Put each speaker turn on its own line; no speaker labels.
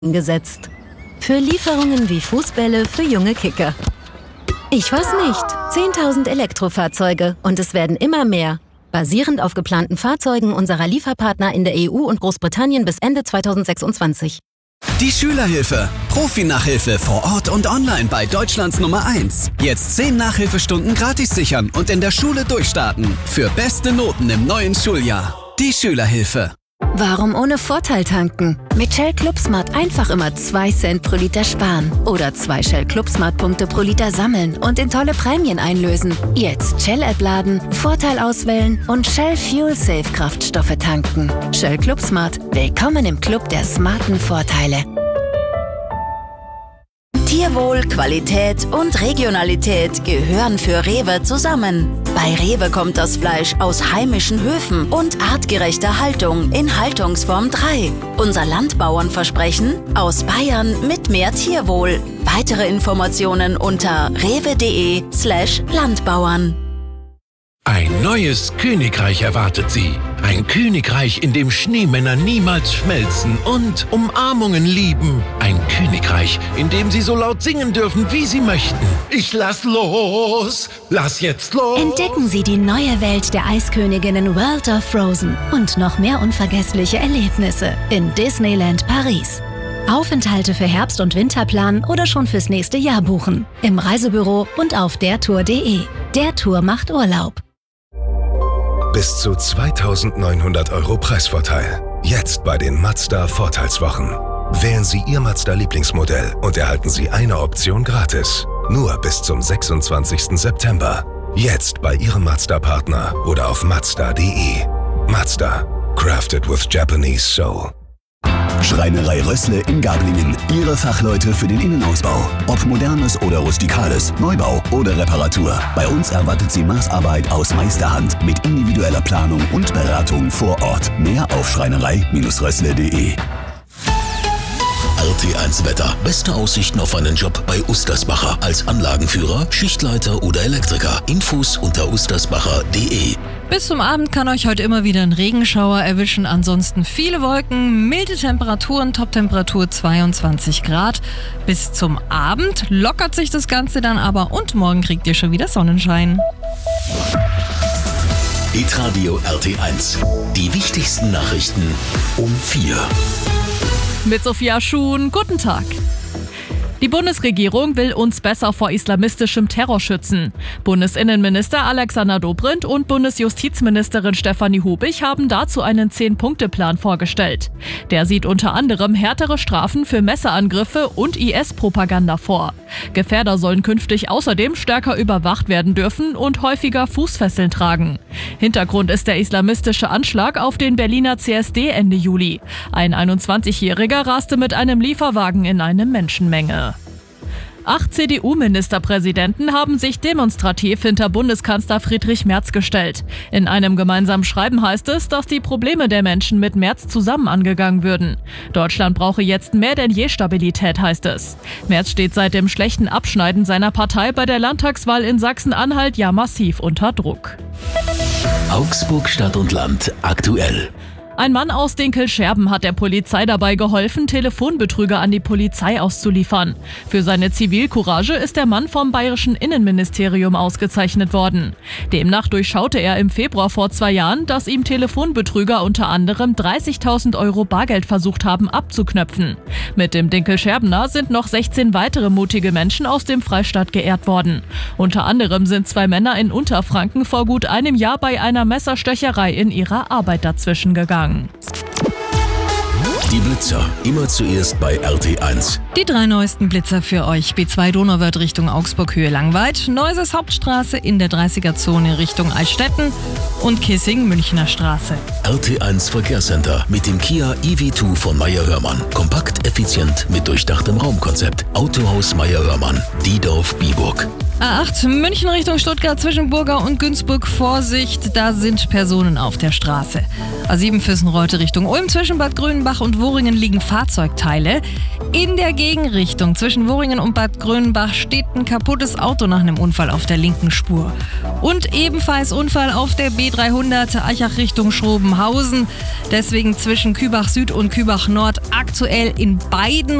gesetzt. Für Lieferungen wie Fußbälle für junge Kicker. Ich weiß nicht. 10.000 Elektrofahrzeuge und es werden immer mehr. Basierend auf geplanten Fahrzeugen unserer Lieferpartner in der EU und Großbritannien bis Ende 2026.
Die Schülerhilfe. Profi-Nachhilfe vor Ort und online bei Deutschlands Nummer 1. Jetzt 10 Nachhilfestunden gratis sichern und in der Schule durchstarten. Für beste Noten im neuen Schuljahr. Die Schülerhilfe.
Warum ohne Vorteil tanken? Mit Shell ClubSmart einfach immer 2 Cent pro Liter sparen. Oder 2 Shell ClubSmart-Punkte pro Liter sammeln und in tolle Prämien einlösen. Jetzt Shell-App laden, Vorteil auswählen und Shell Fuel Safe Kraftstoffe tanken. Shell ClubSmart. Willkommen im Club der smarten Vorteile. Tierwohl, Qualität und Regionalität gehören für Rewe zusammen. Bei Rewe kommt das Fleisch aus heimischen Höfen und artgerechter Haltung in Haltungsform 3. Unser Landbauernversprechen: aus Bayern mit mehr Tierwohl. Weitere Informationen unter rewe.de/Landbauern.
Ein neues Königreich erwartet Sie. Ein Königreich, in dem Schneemänner niemals schmelzen und Umarmungen lieben. Ein Königreich, in dem Sie so laut singen dürfen, wie Sie möchten. Ich lass los! Lass jetzt los!
Entdecken Sie die neue Welt der Eisköniginnen World of Frozen und noch mehr unvergessliche Erlebnisse in Disneyland Paris. Aufenthalte für Herbst- und Winterplan oder schon fürs nächste Jahr buchen. Im Reisebüro und auf dertour.de. Der Tour macht Urlaub.
Bis zu 2.900 € Preisvorteil. Jetzt bei den Mazda Vorteilswochen. Wählen Sie Ihr Mazda-Lieblingsmodell und erhalten Sie eine Option gratis. Nur bis zum 26. September. Jetzt bei Ihrem Mazda-Partner oder auf Mazda.de. Mazda. Crafted with Japanese soul.
Schreinerei Rössle in Gablingen. Ihre Fachleute für den Innenausbau. Ob modernes oder rustikales, Neubau oder Reparatur. Bei uns erwartet Sie Maßarbeit aus Meisterhand mit individueller Planung und Beratung vor Ort. Mehr auf schreinerei-rössle.de.
RT1 Wetter. Beste Aussichten auf einen Job bei Ustersbacher. Als Anlagenführer, Schichtleiter oder Elektriker. Infos unter ustersbacher.de.
Bis zum Abend kann euch heute immer wieder ein Regenschauer erwischen. Ansonsten viele Wolken, milde Temperaturen, Toptemperatur 22 Grad. Bis zum Abend lockert sich das Ganze dann aber und morgen kriegt ihr schon wieder Sonnenschein.
Hitradio RT1. Die wichtigsten Nachrichten um 4.
Mit Sophia Schuhn, guten Tag. Die Bundesregierung will uns besser vor islamistischem Terror schützen. Bundesinnenminister Alexander Dobrindt und Bundesjustizministerin Stefanie Hubig haben dazu einen 10-Punkte-Plan vorgestellt. Der sieht unter anderem härtere Strafen für Messerangriffe und IS-Propaganda vor. Gefährder sollen künftig außerdem stärker überwacht werden dürfen und häufiger Fußfesseln tragen. Hintergrund ist der islamistische Anschlag auf den Berliner CSD Ende Juli. Ein 21-Jähriger raste mit einem Lieferwagen in eine Menschenmenge. 8 CDU-Ministerpräsidenten haben sich demonstrativ hinter Bundeskanzler Friedrich Merz gestellt. In einem gemeinsamen Schreiben heißt es, dass die Probleme der Menschen mit Merz zusammen angegangen würden. Deutschland brauche jetzt mehr denn je Stabilität, heißt es. Merz steht seit dem schlechten Abschneiden seiner Partei bei der Landtagswahl in Sachsen-Anhalt ja massiv unter Druck.
Augsburg Stadt und Land aktuell.
Ein Mann aus Dinkelscherben hat der Polizei dabei geholfen, Telefonbetrüger an die Polizei auszuliefern. Für seine Zivilcourage ist der Mann vom Bayerischen Innenministerium ausgezeichnet worden. Demnach durchschaute er im Februar vor 2 Jahren, dass ihm Telefonbetrüger unter anderem 30.000 € Bargeld versucht haben abzuknöpfen. Mit dem Dinkelscherbener sind noch 16 weitere mutige Menschen aus dem Freistaat geehrt worden. Unter anderem sind 2 Männer in Unterfranken vor gut einem Jahr bei einer Messerstecherei in ihrer Arbeit dazwischen gegangen.
Die Blitzer, immer zuerst bei RT1.
Die 3 neuesten Blitzer für euch. B2 Donauwörth Richtung Augsburg Höhe Langweid, Neuses Hauptstraße in der 30er-Zone Richtung Eichstätten und Kissing Münchner Straße.
RT1 Verkehrscenter mit dem Kia EV2 von Meyer-Hörmann. Kompakt, effizient mit durchdachtem Raumkonzept. Autohaus Meyer-Hörmann, Diedorf-Biburg.
A8 München Richtung Stuttgart zwischen Burgau und Günzburg. Vorsicht, da sind Personen auf der Straße. A7 Füssen-Reute Richtung Ulm zwischen Bad Grünenbach und
Woringen liegen Fahrzeugteile. In der Gegenrichtung zwischen Woringen und Bad Grönbach steht ein kaputtes Auto nach einem Unfall auf der linken Spur. Und ebenfalls Unfall auf der B300 Aichach Richtung Schrobenhausen. Deswegen zwischen Kübach Süd und Kübach Nord aktuell in beiden